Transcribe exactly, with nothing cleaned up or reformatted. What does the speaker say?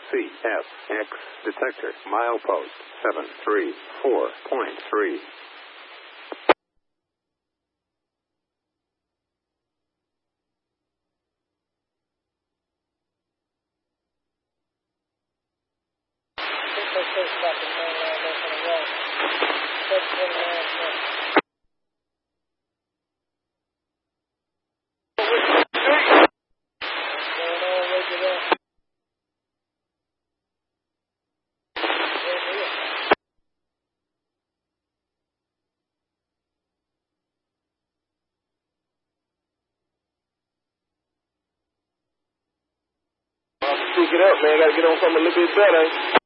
C S X detector, milepost seven three four point three. Speak it up, man. Gotta get on something a little bit better.